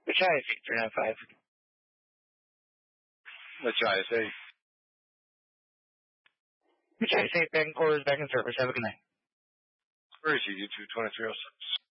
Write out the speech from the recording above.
Which ISA? 395. Which ISA? Which ISA? Back in quarters, back in service. Have a good night. Where is he? U2 2306.